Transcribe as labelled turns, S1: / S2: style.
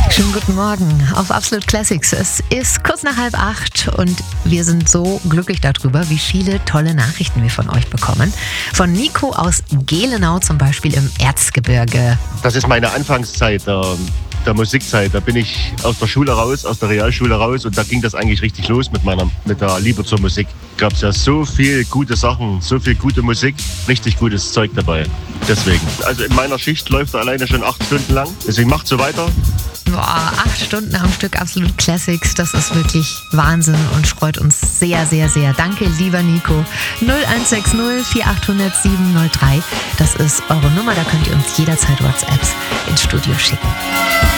S1: Schönen guten Morgen auf Absolute Classics. Es ist kurz nach 7:30 und wir sind so glücklich darüber, wie viele tolle Nachrichten wir von euch bekommen. Von Nico aus Gelenau zum Beispiel im Erzgebirge.
S2: Das ist meine Anfangszeit der Musikzeit. Da bin ich aus der Schule raus, aus der Realschule raus, und da ging das eigentlich richtig los mit der Liebe zur Musik. Gab es ja so viel gute Sachen, so viel gute Musik, richtig gutes Zeug dabei. Deswegen. Also in meiner Schicht läuft er alleine schon 8 Stunden lang. Deswegen macht so weiter.
S1: Boah, 8 Stunden am Stück Absolute Classics, das ist wirklich Wahnsinn und freut uns sehr, sehr, sehr. Danke, lieber Nico. 0160 4800 703, das ist eure Nummer, da könnt ihr uns jederzeit WhatsApps ins Studio schicken.